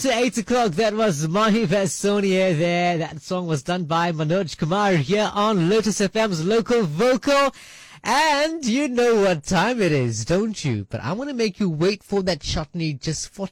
To 8 o'clock, that was Mahi Sonia there. That song was done by Manoj Kumar here on Lotus FM's Local Vocal. And you know what time it is, don't you? But I want to make you wait for that chutney just for